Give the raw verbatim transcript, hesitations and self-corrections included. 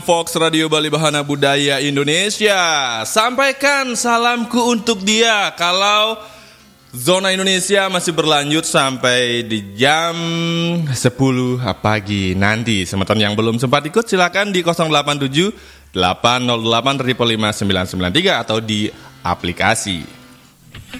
Fox Radio Bali Bahana Budaya Indonesia. Sampaikan salamku untuk dia. Kalau Zona Indonesia masih berlanjut sampai di jam sepuluh pagi nanti. Sementara yang belum sempat ikut silakan di nol delapan tujuh delapan nol delapan lima lima sembilan sembilan tiga atau di aplikasi.